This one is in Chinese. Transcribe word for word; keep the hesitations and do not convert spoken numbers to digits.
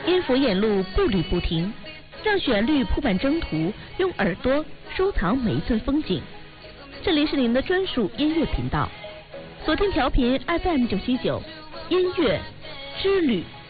音符沿路步履不停，让旋律铺满征途，用耳朵收藏每一寸风景。这里是您的专属音乐频道，锁定调频 F M 九七九，音乐之旅。